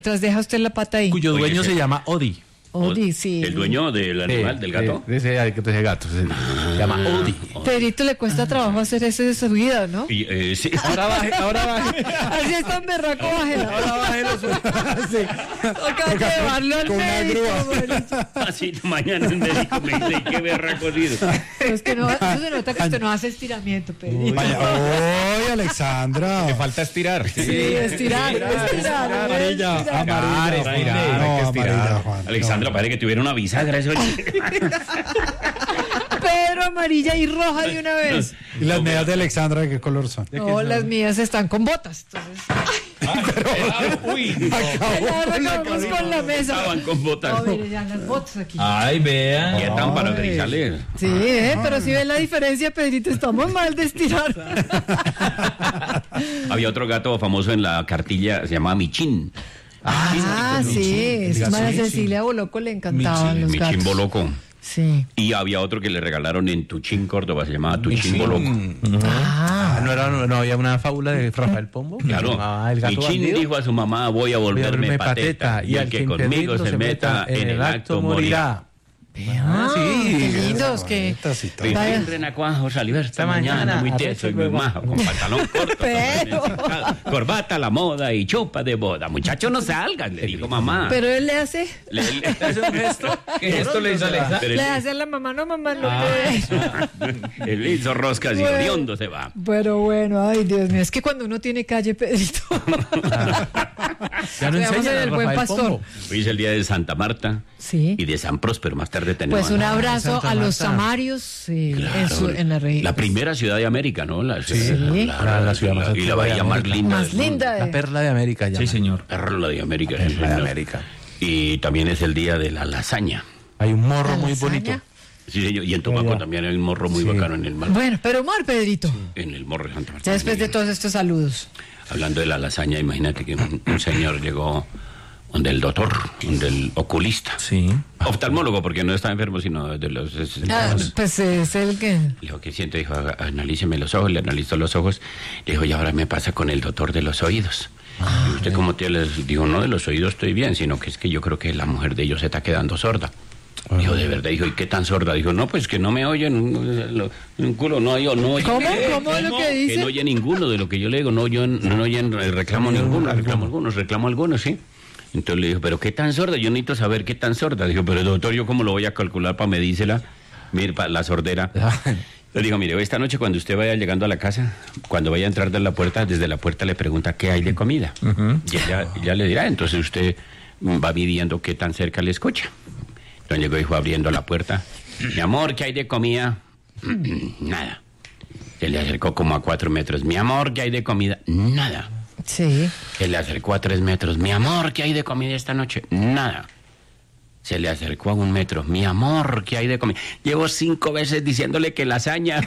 Entonces deja usted la pata ahí. Cuyo dueño se llama Odi. Odi, sí. ¿El dueño del animal, del gato? De ese gato. Se llama Odi. Pedrito le cuesta trabajo hacer eso de su vida, ¿no? Sí. Ahora baje. Así es tan berraco, bájela. Ahora baje Sí. Toca llevarlo al médico. Así mañana el médico me dice, qué berraco ha sido. Pero es que no, eso se nota que usted no hace estiramiento, Pedrito. Vaya, ¡oy, Alexandra! Le falta estirar. Sí, estirar. Amarilla. Estirar. Juan. Alexandra, parece que tuviera una bisagra eso. Pedro, amarilla y roja de una vez. ¿Y las medias de Alexandra de qué color son? No, las mías están con botas. Entonces, acabamos con la mesa. Estaban con botas. No, mire, ya las botas aquí. Ay, vean. ¿Qué tan para grisales? Sí, pero si ven la diferencia, Pedrito, estamos mal de estirar. Había otro gato famoso en la cartilla, se llamaba Michín. Sí, es María Cecilia Boloco le encantaban los gatos. Michín Boloco. Sí. Y había otro que le regalaron en Tuchín, Córdoba, se llamaba Tuchín Boloco. ¿No había una fábula de Rafael Pombo? Claro. El gato Michín bandido. dijo a su mamá, voy a volverme pateta, y el que conmigo se meta en el acto morirá. Qué lindos que... En Renacuajo salió esta mañana muy teso y muy majo, con pantalón corto, Pero... corbata a la moda y chupa de boda. Muchacho, no salgan, le dijo mamá. Pero él le hace... ¿Es un gesto? ¿Qué gesto le hizo Alexa? Le hace a la mamá, no puede. Él hizo roscas y odiondo se va. Pero bueno, ay Dios mío, es que cuando uno tiene calle, Pedrito. Ya no enseñan a el buen Rafael pastor. Pombo. Hoy es el día de Santa Marta Sí. y de San Próspero. Más tarde tenemos. Pues un abrazo Santa a los Marta. samarios Claro, en la región. la primera ciudad de América, ¿no? La Sí. La ciudad más y la antigua bahía de más América. linda. Más del mundo. linda. La perla de América ya. Sí, señor. Perla de América. La sí, perla de señor. América. Y también es el día de la lasaña. Hay un morro ¿La muy lasaña? bonito. Sí, señor. Y en Tumaco Ya. también hay un morro muy Sí. bacano en el mar. Bueno, pero humor, Pedrito. En el morro de Santa Marta. Ya después de todos estos saludos. Hablando de la lasaña, imagínate que un señor llegó donde el doctor, donde el oculista. Sí. Oftalmólogo, porque no está enfermo, sino de los... Pues es el que... Le dijo, ¿qué siente? Dijo, analíceme los ojos. Le analizó los ojos. Le dijo, y ahora me pasa con el doctor de los oídos. ¿Y usted cómo tiene? Dijo, no, de los oídos estoy bien, sino que es que yo creo que la mujer de ellos se está quedando sorda. Dijo, de verdad, dijo, ¿y qué tan sorda? Dijo, no, pues que no me oyen, un culo, no oye. ¿Cómo es lo que Que dice? no oye ninguno de lo que yo le digo, no oyen reclamo algunos, sí. Entonces le dijo, ¿pero qué tan sorda? Yo necesito saber qué tan sorda. Dijo, pero doctor, ¿yo cómo lo voy a calcular para medírsela? Mire, para la sordera. Le digo, mire, esta noche cuando usted vaya llegando a la casa, cuando vaya a entrar de la puerta, desde la puerta le pregunta qué hay de comida. Y ella le dirá, entonces usted va midiendo qué tan cerca le escucha. Entonces llegó y fue abriendo la puerta. Mi amor, ¿qué hay de comida? Nada. Se le acercó como a 4 metros. Mi amor, ¿qué hay de comida? Nada. Sí. Se le acercó a 3 metros. Mi amor, ¿qué hay de comida esta noche? Nada. Se le acercó a 1 metro. Mi amor, ¿qué hay de comida? Llevo 5 veces diciéndole que lasaña.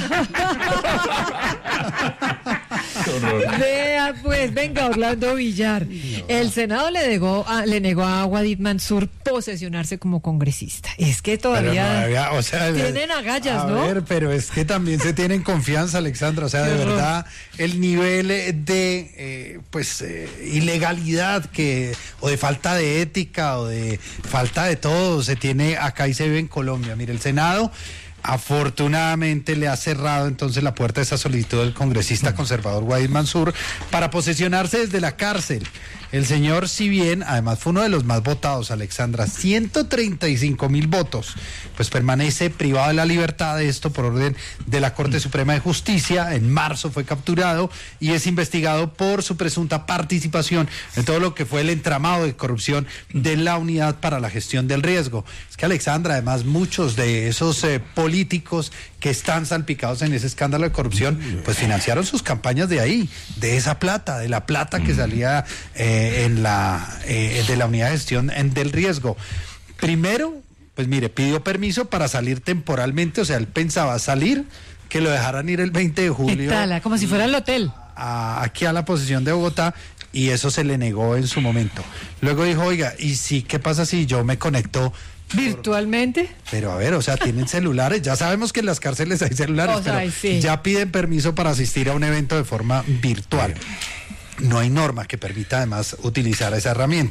Vea, pues, venga, Orlando Villar. El Senado le negó a Wadid Mansur posesionarse como congresista. Es que todavía tienen agallas, ¿no? A ver, pero es que también se tienen confianza, Alexandra. O sea, de verdad, el nivel de ilegalidad o de falta de ética o de falta de todo se tiene acá y se vive en Colombia. Mire, el Senado afortunadamente le ha cerrado entonces la puerta a esa solicitud del congresista conservador Wadid Mansur para posesionarse desde la cárcel. El señor, si bien además fue uno de los más votados, Alexandra, 135.000 votos, pues permanece privado de la libertad de esto por orden de la Corte Suprema de Justicia. En marzo fue capturado y es investigado por su presunta participación en todo lo que fue el entramado de corrupción de la Unidad para la Gestión del Riesgo. Es que, Alexandra, además muchos de esos políticos que están salpicados en ese escándalo de corrupción, pues financiaron sus campañas de ahí, de esa plata, de la plata que salía de la Unidad de Gestión del Riesgo. Primero, pues mire, pidió permiso para salir temporalmente, o sea, él pensaba salir, que lo dejaran ir el 20 de julio. ¿Qué tal? Como si fuera el hotel. Aquí a la posición de Bogotá, y eso se le negó en su momento. Luego dijo, oiga, ¿y si qué pasa si yo me conecto ¿virtualmente? Pero a ver, o sea, tienen celulares, ya sabemos que en las cárceles hay celulares, O sea, pero sí. ya piden permiso para asistir a un evento de forma virtual. no hay norma que permita además utilizar esa herramienta.